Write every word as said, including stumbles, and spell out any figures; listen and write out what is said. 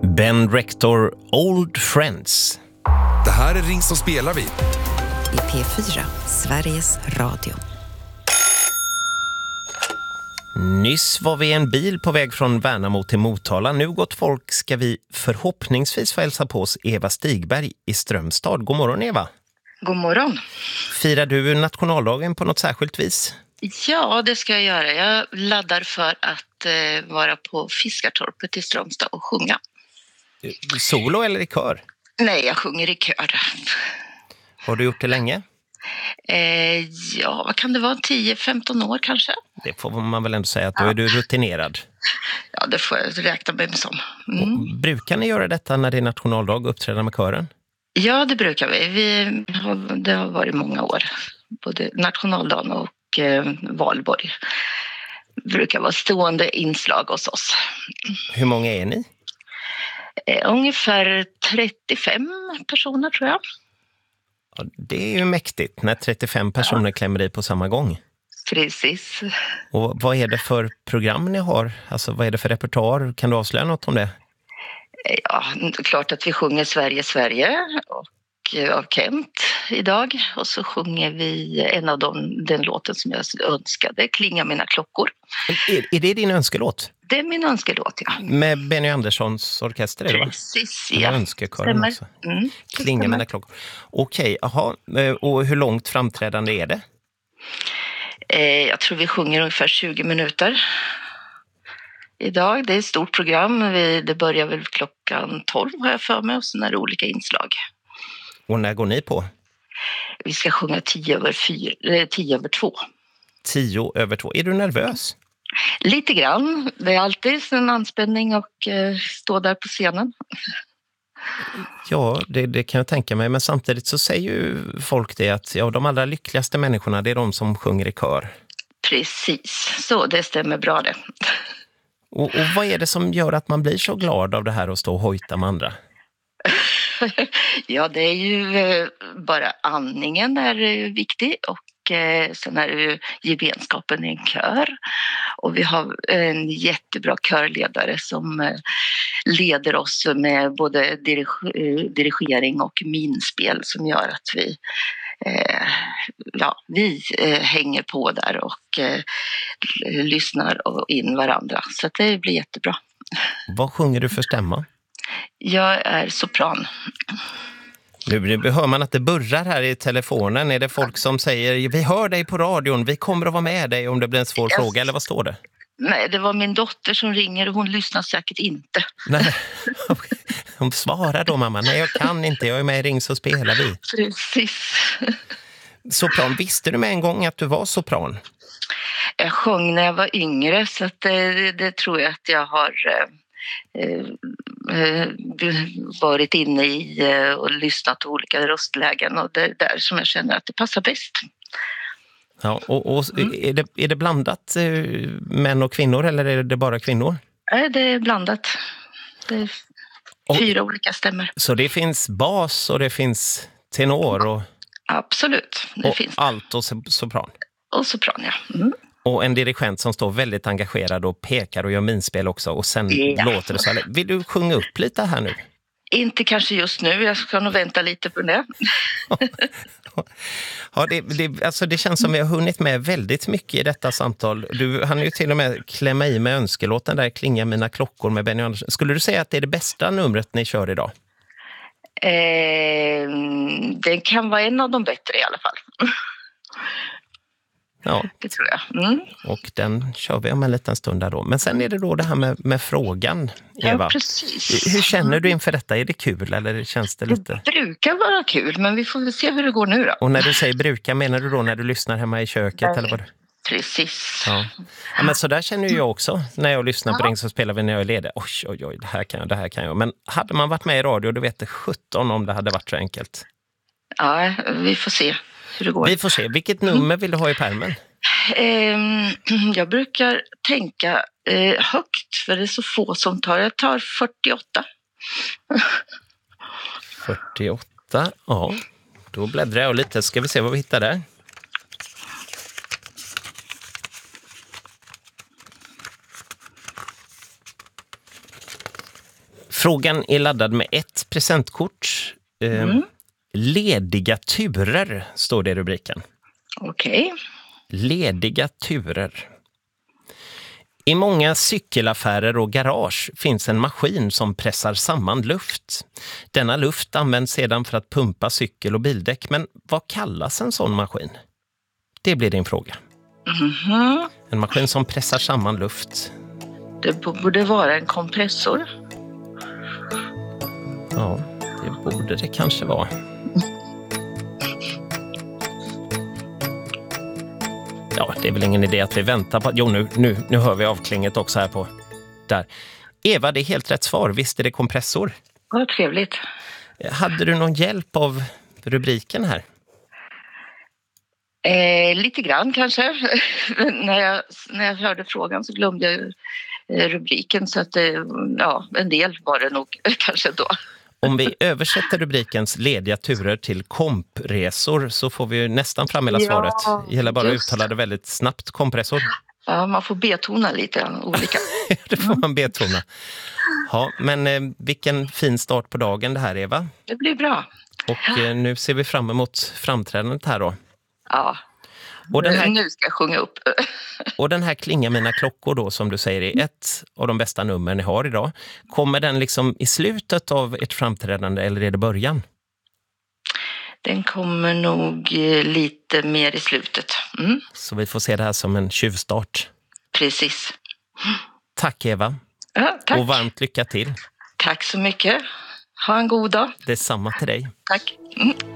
Ben Rector, Old Friends. Det här är Ring som spelar vi. I P fyra, Sveriges Radio. Nyss var vi i en bil på väg från Värnamo till Motala. Nu, gott folk, ska vi förhoppningsvis få hälsa på oss Eva Stigberg i Strömstad. God morgon, Eva. God morgon. Firar du nationaldagen på något särskilt vis? Ja, det ska jag göra. Jag laddar för att eh, vara på Fiskartorpet i Strömstad och sjunga. Solo eller i kör? Nej, jag sjunger i kör. Har du gjort det länge? Eh, ja, vad kan det vara? tio femton år kanske? Det får man väl ändå säga att då är du rutinerad. Ja, det får jag räkna mig som. Mm. Brukar ni göra detta när det är nationaldag, uppträda med kören? Ja, det brukar vi. vi har, det har varit många år. Både nationaldagen och eh, valborg brukar vara stående inslag hos oss. Hur många är ni? Eh, ungefär trettiofem personer tror jag. Ja, det är ju mäktigt när trettiofem personer ja. klämmer i på samma gång. Precis. Och vad är det för program ni har? Alltså vad är det för repertoar? Kan du avslöja något om det? Ja, klart att vi sjunger Sverige, Sverige och av Kent idag. Och så sjunger vi en av dem, den låten som jag önskade, Klinga mina klockor. Är, är det din önskelåt? Det är min önskelåt, ja. Med Benny Anderssons orkester, är det va? Precis, ja. Önskekören också. Mm, Klinga mina klockor. Okej, aha. Och hur långt framträdande är det? Eh, jag tror vi sjunger ungefär tjugo minuter idag. Det är ett stort program. Vi, det börjar väl klockan tolv har jag för mig och sen är det olika inslag. Och när går ni på? Vi ska sjunga tio över, fyra, tio över två. Tio över två. Är du nervös? Lite grann. Det är alltid en anspänning och eh, stå där på scenen. Ja, det, det kan jag tänka mig. Men samtidigt så säger ju folk det att ja, de allra lyckligaste människorna, det är de som sjunger i kör. Precis, så det stämmer bra det. Och, och vad är det som gör att man blir så glad av det här att stå och hojta med andra? Ja, det är ju eh, bara andningen är viktig och eh, sen är det ju gemenskapen i en kör. Och vi har en jättebra körledare som eh, leder oss med både dirige- dirigering och minspel som gör att vi, eh, ja, vi eh, hänger på där och eh, lyssnar och in varandra. Så att det blir jättebra. Vad sjunger du för stämma? Jag är sopran. Nu, nu hör man att det burrar här i telefonen. Är det folk som säger, vi hör dig på radion, vi kommer att vara med dig om det blir en svår yes. fråga, eller vad står det? Nej, det var min dotter som ringer och hon lyssnar säkert inte. Nej, hon svarar då mamma, nej jag kan inte, jag är med i Ring så spelar vi. Precis. Sopran, visste du med en gång att du var sopran? Jag sjöng när jag var yngre så att det, det tror jag att jag har... Eh, varit inne i och lyssnat på olika röstlägen och det är där som jag känner att det passar bäst. Ja, och, och mm. är, det, är det blandat män och kvinnor eller är det bara kvinnor? Nej, det är blandat. Det är fyra och, olika stämmer. Så det finns bas och det finns tenor och... Absolut, det och finns allt och sopran. Och sopran, ja. Mm. Och en dirigent som står väldigt engagerad och pekar och gör minspel också. Och sen ja. låter det så här. Vill du sjunga upp lite här nu? Inte kanske just nu. Jag ska nog vänta lite på det. Ja, det, det, alltså det känns som vi har hunnit med väldigt mycket i detta samtal. Du hann ju till och med klämma i med önskelåten där, Klinga mina klockor med Benny Andersson. Skulle du säga att det är det bästa numret ni kör idag? Eh, det kan vara en av de bättre i alla fall. Ja, det tror jag. Mm. Och den kör vi om en liten stund där då. Men sen är det då det här med, med frågan, Eva. Ja, precis. Hur känner du inför detta? Är det kul eller känns det lite? Det brukar vara kul, men vi får väl se hur det går nu då. Och när du säger brukar, menar du då när du lyssnar hemma i köket? Nej. Eller vad? Precis. Ja. Ja, men så där känner ju jag också när jag lyssnar på Ring så spelar vi när jag är ledig. Oj, oj, oj, det här kan jag, det här kan jag. Men hade man varit med i radio, då vet det sjutton om det hade varit så enkelt. Ja, vi får se hur det går. Vi får se. Vilket nummer vill du ha i pärmen? Jag brukar tänka högt för det är så få som tar. Jag tar fyrtioåtta. fyrtioåtta, ja. Då bläddrar jag lite. Ska vi se vad vi hittar där. Frågan är laddad med ett presentkort. Eh, Mm. Lediga turer står det i rubriken. Okej. Lediga turer. I många cykelaffärer och garage finns en maskin som pressar samman luft. Denna luft används sedan för att pumpa cykel- och bildäck. Men vad kallas en sån maskin? Det blir din fråga. Mhm. En maskin som pressar samman luft. Det borde vara en kompressor. Ja, det borde det kanske vara. Ja, det är väl ingen idé att vi väntar på... Jo, nu, nu, nu hör vi avklinget också här på... Där. Eva, det är helt rätt svar. Visst är det kompressor? Vad trevligt. Hade du någon hjälp av rubriken här? Eh, lite grann kanske. när, jag, när jag hörde frågan så glömde jag ju, eh, rubriken. Så att, eh, ja, en del var det nog kanske då. Om vi översätter rubrikens lediga turer till kompresor så får vi ju nästan fram hela Ja, svaret. Det gäller bara att just uttala det väldigt snabbt, kompressor. Ja, man får betona lite olika. Det får man betona. Ja, men eh, vilken fin start på dagen det här, Eva. Det blir bra. Och eh, nu ser vi fram emot framträdandet här då. Ja, Och den här, nu ska jag sjunga upp. och den här Klinga mina klockor då, som du säger, är ett av de bästa nummer ni har idag. Kommer den liksom i slutet av ett framträdande eller är det början? Den kommer nog eh, lite mer i slutet. Mm, Så vi får se det här som en tjuvstart. precis. Tack Eva. Ja, tack. Och varmt lycka till. Tack så mycket. Ha en god dag. Detsamma till dig. Tack. Mm.